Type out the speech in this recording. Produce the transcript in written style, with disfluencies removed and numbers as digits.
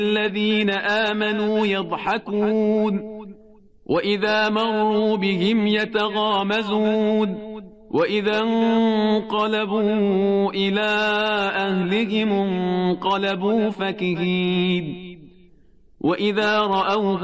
الذين آمنوا يضحكون وإذا مروا بهم يتغامزون وإذا انقلبوا إلى أهلهم انقلبوا فكهين وإذا رأوهم